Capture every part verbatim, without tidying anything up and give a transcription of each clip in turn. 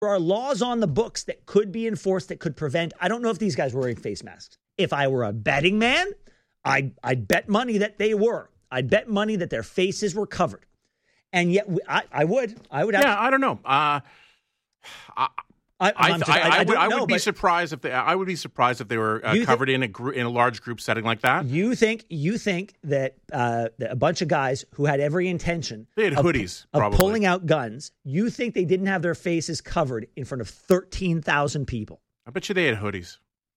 There are laws on the books that could be enforced that could prevent. I don't know if these guys were wearing face masks. If I were a betting man, I'd, I'd bet money that they were. I'd bet money that their faces were covered. And yet, I, I would. I would. Have yeah, I don't know. Uh, I, I, I, just, I, I, I, would, I would know, be surprised if they. I would be surprised if they were uh, covered think, in a gr- in a large group setting like that. You think you think that, uh, that a bunch of guys who had every intention they had of, hoodies of probably. pulling out guns. You think they didn't have their faces covered in front of thirteen thousand people? I bet you they had hoodies.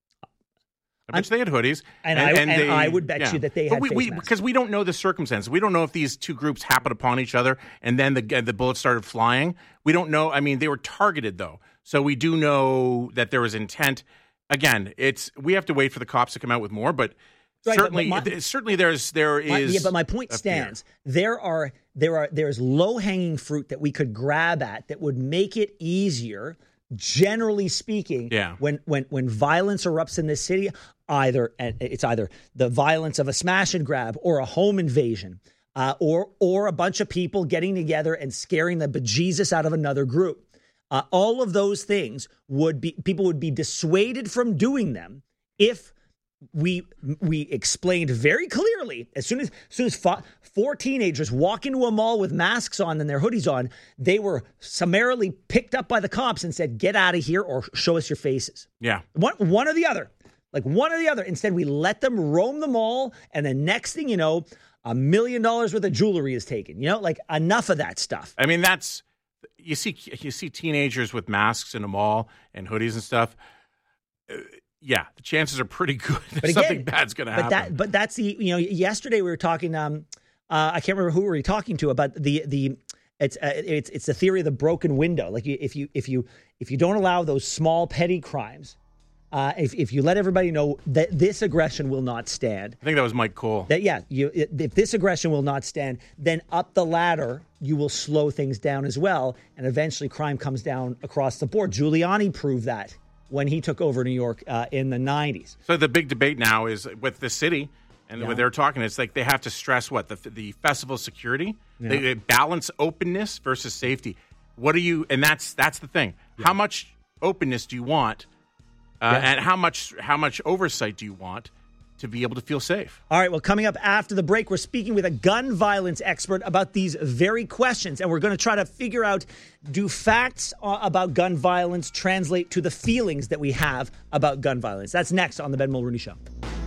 I bet I'm, you they had hoodies, and, and, I, and, and they, I would bet yeah. you that they but had we, face we, masks. Because we don't know the circumstances. We don't know if these two groups happened upon each other and then the the bullets started flying. We don't know. I mean, they were targeted though, so we do know that there was intent. Again, it's we have to wait for the cops to come out with more, but right, certainly, but, but my, certainly, there's there is. My, yeah, but my point stands. Fear. There are there are there's low hanging fruit that we could grab at that would make it easier. Generally speaking, yeah. when when when violence erupts in this city, either and it's either the violence of a smash and grab or a home invasion, uh, or or a bunch of people getting together and scaring the bejesus out of another group. Uh, all of those things would be people would be dissuaded from doing them if we we explained very clearly as soon as as soon as fo- four teenagers walk into a mall with masks on and their hoodies on, they were summarily picked up by the cops and said, "Get out of here or show us your faces." Yeah, one one or the other, like one or the other. Instead, we let them roam the mall, and the next thing you know, a million dollars worth of jewelry is taken. You know, like enough of that stuff. I mean, that's you see you see teenagers with masks in a mall and hoodies and stuff. Uh, Yeah, the chances are pretty good that but again, something bad's going to happen. But that, but that's the you know. Yesterday we were talking. Um, uh, I can't remember who we were talking to about the the. It's uh, it's it's the theory of the broken window. Like you, if you if you if you don't allow those small petty crimes, uh, if if you let everybody know that this aggression will not stand. I think that was Mike Cole. That yeah, you if this aggression will not stand, then up the ladder you will slow things down as well, and eventually crime comes down across the board. Giuliani proved that when he took over New York uh, in the nineties. So the big debate now is with the city, and yeah. when they're talking, it's like they have to stress what? The the festival security? Yeah. They, they balance openness versus safety. What do you, and that's that's the thing. Yeah. How much openness do you want, uh, yeah. and how much how much oversight do you want to be able to feel safe? All right, well, coming up after the break, we're speaking with a gun violence expert about these very questions, and we're going to try to figure out, do facts about gun violence translate to the feelings that we have about gun violence? That's next on the Ben Mulrooney Show.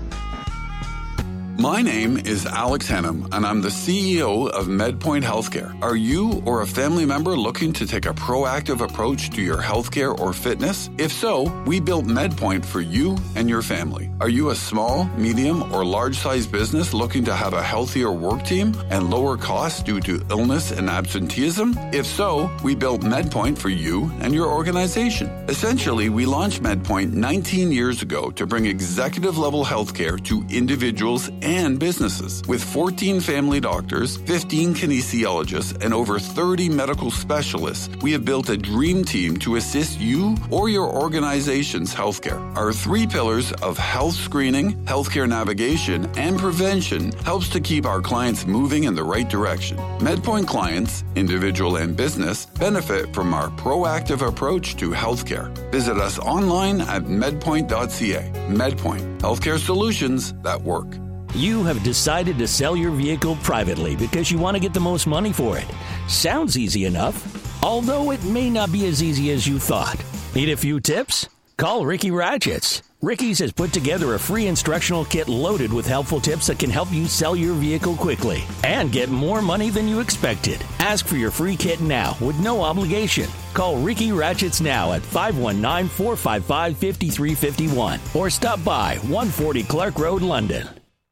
My name is Alex Hennum, and I'm the C E O of MedPoint Healthcare. Are you or a family member looking to take a proactive approach to your healthcare or fitness? If so, we built MedPoint for you and your family. Are you a small, medium, or large-sized business looking to have a healthier work team and lower costs due to illness and absenteeism? If so, we built MedPoint for you and your organization. Essentially, we launched MedPoint nineteen years ago to bring executive-level healthcare to individuals and businesses. With fourteen family doctors, fifteen kinesiologists, and over thirty medical specialists, we have built a dream team to assist you or your organization's healthcare. Our three pillars of health screening, healthcare navigation, and prevention helps to keep our clients moving in the right direction. MedPoint clients, individual and business, benefit from our proactive approach to healthcare. Visit us online at medpoint dot c a. MedPoint, healthcare solutions that work. You have decided to sell your vehicle privately because you want to get the most money for it. Sounds easy enough, although it may not be as easy as you thought. Need a few tips? Call Ricky Ratchets. Ricky's has put together a free instructional kit loaded with helpful tips that can help you sell your vehicle quickly and get more money than you expected. Ask for your free kit now with no obligation. Call Ricky Ratchets now at five one nine, four five five, five three five one or stop by one forty Clark Road, London.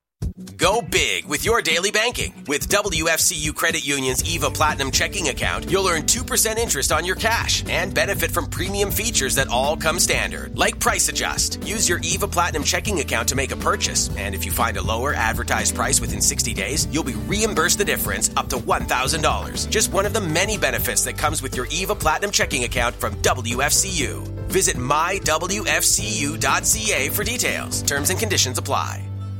Go big with your daily banking. With W F C U Credit Union's EVA Platinum checking account, you'll earn two percent interest on your cash and benefit from premium features that all come standard, like Price Adjust. Use your EVA Platinum checking account to make a purchase, and if you find a lower advertised price within sixty days, you'll be reimbursed the difference up to one thousand dollars. Just one of the many benefits that comes with your EVA Platinum checking account from W F C U. Visit my w f c u dot c a for details. Terms and conditions apply.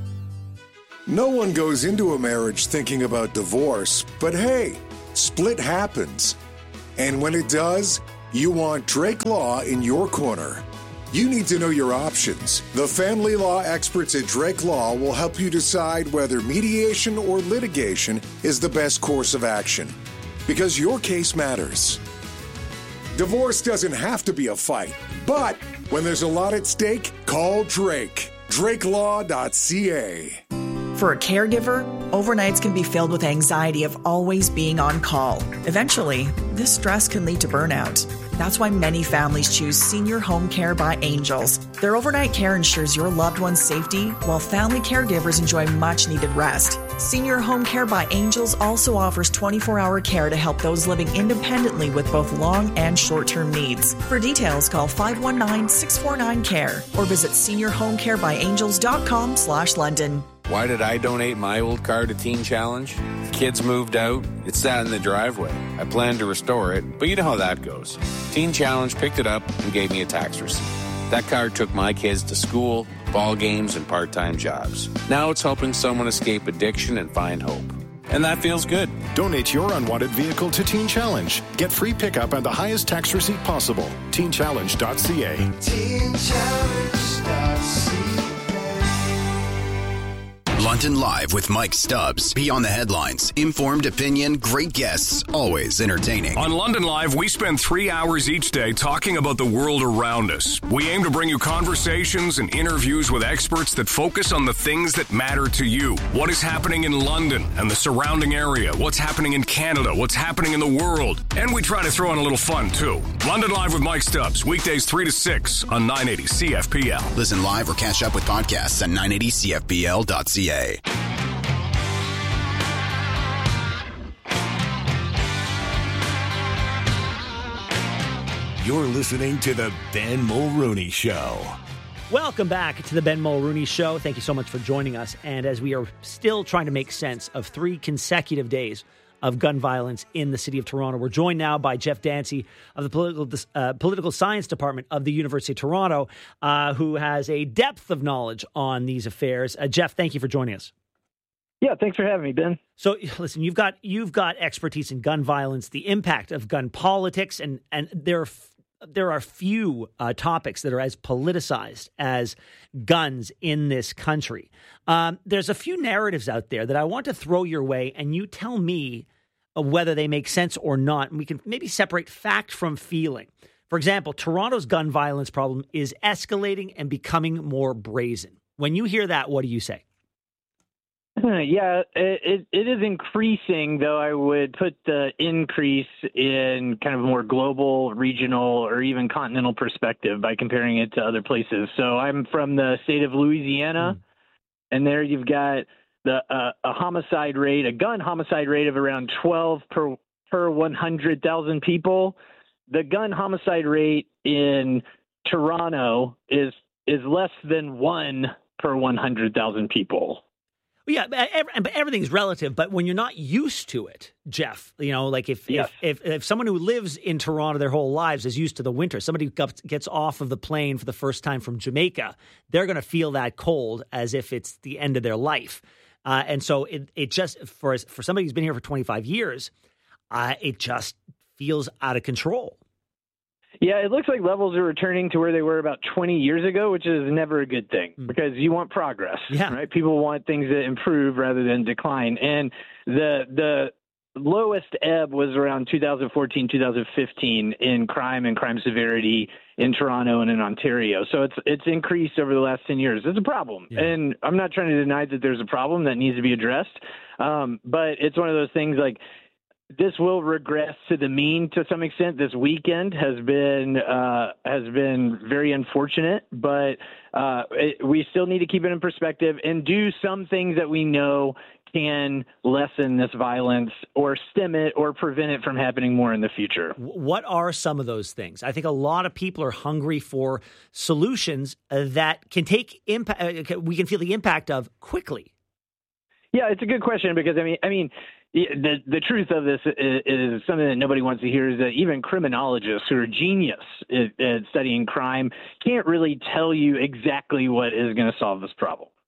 No one goes into a marriage thinking about divorce, but hey, split happens. And when it does, You want Drake Law in your corner. You need to know your options. The family law experts at Drake Law will help you decide whether mediation or litigation is the best course of action. Because your case matters. Divorce doesn't have to be a fight, but when there's a lot at stake, call Drake. Drake Law dot C A. For a caregiver, overnights can be filled with anxiety of always being on call. Eventually, this stress can lead to burnout. That's why many families choose Senior Home Care by Angels. Their overnight care ensures your loved one's safety, while family caregivers enjoy much-needed rest. Senior Home Care by Angels also offers twenty-four hour care to help those living independently with both long and short-term needs. For details, call five one nine, six four nine, C A R E or visit senior home care by angels dot com slash London. Why did I donate my old car to Teen Challenge? Kids moved out. It sat in the driveway. I planned to restore it, but you know how that goes. Teen Challenge picked it up and gave me a tax receipt. That car took my kids to school, ball games, and part-time jobs. Now it's helping someone escape addiction and find hope. And that feels good. Donate your unwanted vehicle to Teen Challenge. Get free pickup and the highest tax receipt possible. teen challenge dot c a. teen challenge dot c a. London Live with Mike Stubbs. Beyond the headlines. Informed opinion, great guests, always entertaining. On London Live, we spend three hours each day talking about the world around us. We aim to bring you conversations and interviews with experts that focus on the things that matter to you. What is happening in London and the surrounding area? What's happening in Canada? What's happening in the world? And we try to throw in a little fun, too. London Live with Mike Stubbs, weekdays three to six on nine eighty C F P L. Listen live or catch up with podcasts at nine eighty C F P L dot C A. You're listening to the Ben Mulrooney Show. Welcome back to the Ben Mulrooney Show. Thank you so much for joining us. And as we are still trying to make sense of three consecutive days of gun violence in the city of Toronto, we're joined now by Jeff Dancy of the Political uh, Political Science Department of the University of Toronto, uh, who has a depth of knowledge on these affairs. Uh, Jeff, thank you for joining us. Yeah, thanks for having me, Ben. So, listen, you've got you've got expertise in gun violence, the impact of gun politics, and and there are there are few uh, topics that are as politicized as guns in this country. Um, there's a few narratives out there that I want to throw your way, and you tell me whether they make sense or not, and we can maybe separate fact from feeling. For example, Toronto's gun violence problem is escalating and becoming more brazen. When you hear that, what do you say? Yeah, it, it is increasing, though I would put the increase in kind of a more global, regional, or even continental perspective by comparing it to other places. So I'm from the state of Louisiana, mm. and there you've got the uh, a homicide rate, a gun homicide rate of around twelve per per one hundred thousand people. The gun homicide rate in Toronto is is less than one per one hundred thousand people. Yeah, but everything's relative. But when you're not used to it, Jeff, you know, like if, yes. if if if someone who lives in Toronto their whole lives is used to the winter, somebody who gets off of the plane for the first time from Jamaica, they're going to feel that cold as if it's the end of their life. Uh, and so it it just for for somebody who's been here for twenty-five years, uh, it just feels out of control. Yeah, it looks like levels are returning to where they were about twenty years ago, which is never a good thing mm. because you want progress, yeah. right? People want things to improve rather than decline. And the the lowest ebb was around two thousand fourteen, two thousand fifteen in crime and crime severity in Toronto and in Ontario. So it's it's increased over the last ten years. It's a problem. Yeah. And I'm not trying to deny that there's a problem that needs to be addressed. Um, but it's one of those things like, this will regress to the mean to some extent. This weekend has been uh, has been very unfortunate, but uh, it, we still need to keep it in perspective and do some things that we know can lessen this violence or stem it or prevent it from happening more in the future. What are some of those things? I think a lot of people are hungry for solutions that can take impact. We can feel the impact of quickly. Yeah, it's a good question because I mean, I mean. The the truth of this is, is something that nobody wants to hear is that even criminologists who are genius at, at studying crime can't really tell you exactly what is going to solve this problem.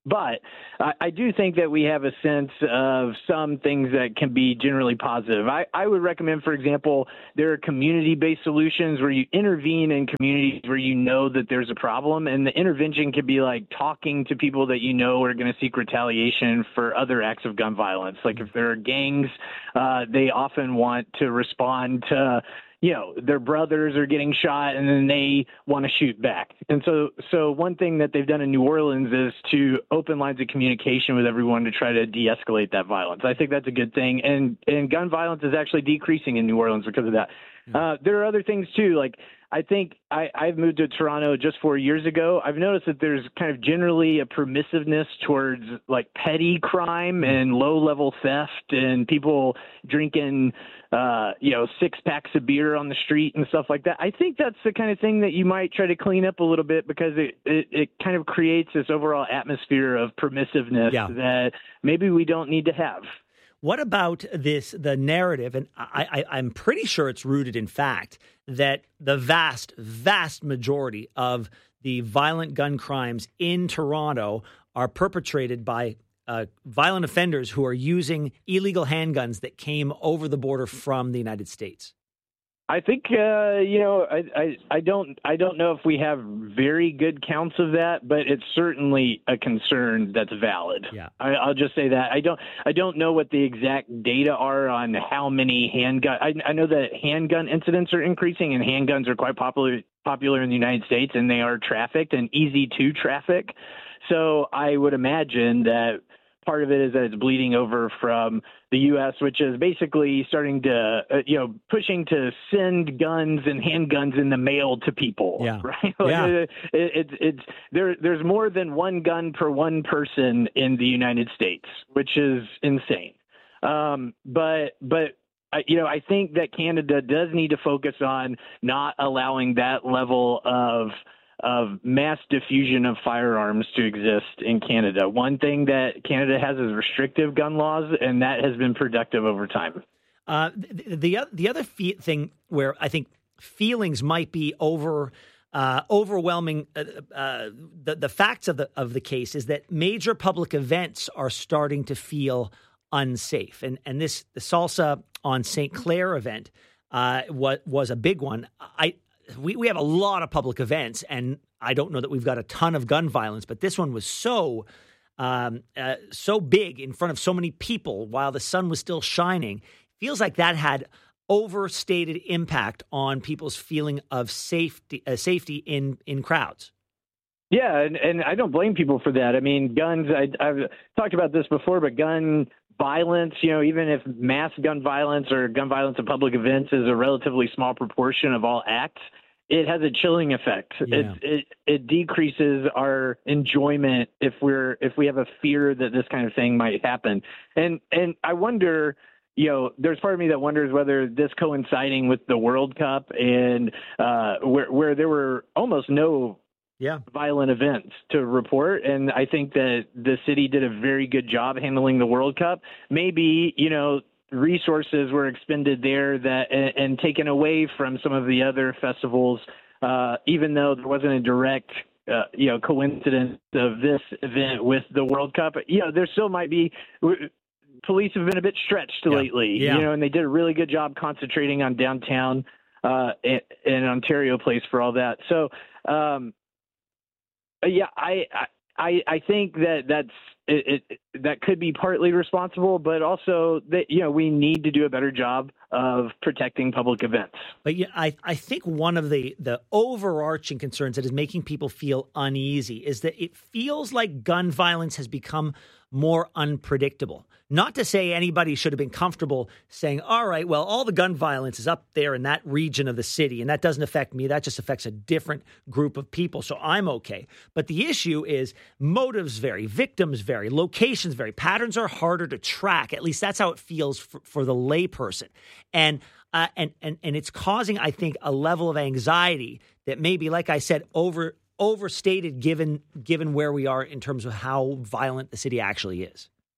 But I, I do think that we have a sense of some things that can be generally positive. I, I would recommend, for example, there are community-based solutions where you intervene in communities where you know that there's a problem, and the intervention could be like talking to people that you know are going to seek retaliation for other acts of gun violence. Like if there are gangs, uh, they often want to respond to you know, their brothers are getting shot and then they want to shoot back. And so, so one thing that they've done in New Orleans is to open lines of communication with everyone to try to de-escalate that violence. I think that's a good thing. And, and gun violence is actually decreasing in New Orleans because of that. Uh, there are other things too. Like I think I, I've moved to Toronto just four years ago. I've noticed that there's kind of generally a permissiveness towards like petty crime and low level theft and people drinking, uh, you know, six packs of beer on the street and stuff like that. I think that's the kind of thing that you might try to clean up a little bit because it, it, it kind of creates this overall atmosphere of permissiveness yeah. that maybe we don't need to have. What about this, the narrative, and I, I, I'm pretty sure it's rooted in fact, that the vast, vast majority of the violent gun crimes in Toronto are perpetrated by uh, violent offenders who are using illegal handguns that came over the border from the United States? I think uh, you know I, I I don't I don't know if we have very good counts of that, but it's certainly a concern that's valid. Yeah, I, I'll just say that I don't I don't know what the exact data are on how many handgun. I, I know that handgun incidents are increasing, and handguns are quite popular popular in the United States, and they are trafficked and easy to traffic. So I would imagine that part of it is that it's bleeding over from the U S, which is basically starting to, uh, you know, pushing to send guns and handguns in the mail to people. Yeah. Right. Like yeah. It, it, it's it's there. There's more than one gun per one person in the United States, which is insane. Um, but but. I, you know, I think that Canada does need to focus on not allowing that level of of mass diffusion of firearms to exist in Canada. One thing that Canada has is restrictive gun laws, and that has been productive over time. Uh, the, the the other fe- thing where I think feelings might be over uh, overwhelming uh, uh, the the facts of the of the case is that major public events are starting to feel unsafe, and and this the Salsa on Saint Clair event uh, was was a big one. I. We, we have a lot of public events, and I don't know that we've got a ton of gun violence, but this one was so um, uh, so big in front of so many people while the sun was still shining. Feels like that had overstated impact on people's feeling of safety uh, safety in, in crowds. Yeah, and, and I don't blame people for that. I mean, guns, I, I've talked about this before, but gun violence, you know, even if mass gun violence or gun violence at public events is a relatively small proportion of all acts, it has a chilling effect. Yeah. It, it it decreases our enjoyment if we're if we have a fear that this kind of thing might happen. And and I wonder, you know, there's part of me that wonders whether this coinciding with the World Cup and uh, where where there were almost no yeah. violent events to report. And I think that the city did a very good job handling the World Cup. Maybe, you know, resources were expended there that and, and taken away from some of the other festivals, uh, even though there wasn't a direct, uh, you know, coincidence of this event with the World Cup. You know, there still might be. Police have been a bit stretched yeah. lately, yeah. you know, and they did a really good job concentrating on downtown uh, and, and Ontario Place for all that. So, um, yeah, I, I I think that that's it, it. That could be partly responsible, but also that you know we need to do a better job of protecting public events. But yeah, I I think one of the the overarching concerns that is making people feel uneasy is that it feels like gun violence has become more unpredictable. Not to say anybody should have been comfortable saying, all right, well, all the gun violence is up there in that region of the city, and that doesn't affect me. That just affects a different group of people, so I'm okay. But the issue is motives vary, victims vary, locations vary, patterns are harder to track. At least that's how it feels for, for the layperson. And, uh, and, and, and it's causing, I think, a level of anxiety that maybe, like I said, over overstated given given where we are in terms of how violent the city actually is.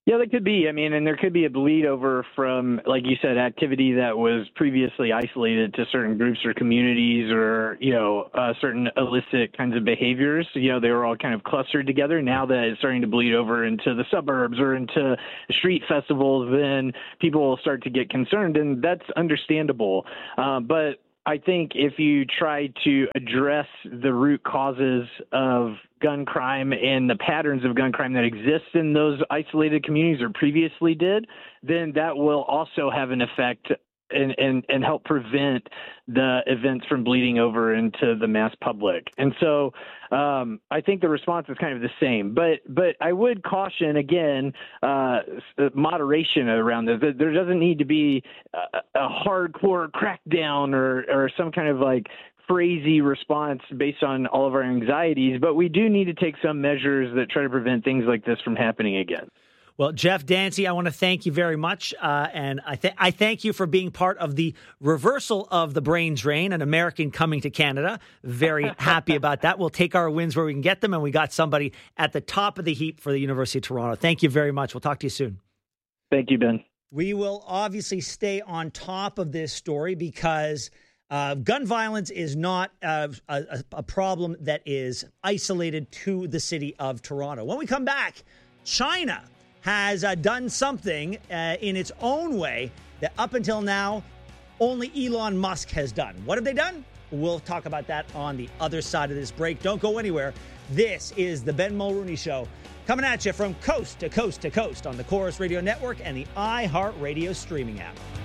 Yeah, there could be. I mean, and there could be a bleed over from, like you said, activity that was previously isolated to certain groups or communities or, you know, uh, certain illicit kinds of behaviors. You know, they were all kind of clustered together. Now that it's starting to bleed over into the suburbs or into street festivals, then people will start to get concerned, and that's understandable. Uh, but I think if you try to address the root causes of gun crime and the patterns of gun crime that exist in those isolated communities or previously did, then that will also have an effect and, and, and help prevent the events from bleeding over into the mass public. And so um, I think the response is kind of the same. But but I would caution, again, uh, moderation around this. There doesn't need to be a, a hardcore crackdown or, or some kind of like crazy response based on all of our anxieties, but we do need to take some measures that try to prevent things like this from happening again. Well, Jeff Dancy, I want to thank you very much, uh, and I, th- I thank you for being part of the reversal of the brain drain, an American coming to Canada. Very happy about that. We'll take our wins where we can get them, and we got somebody at the top of the heap for the University of Toronto. Thank you very much. We'll talk to you soon. Thank you, Ben. We will obviously stay on top of this story because Uh, gun violence is not uh, a, a problem that is isolated to the city of Toronto. When we come back, China has uh, done something uh, in its own way that up until now only Elon Musk has done. What have they done? We'll talk about that on the other side of this break. Don't go anywhere. This is the Ben Mulrooney Show, coming at you from coast to coast to coast on the Chorus Radio Network and the iHeartRadio streaming app.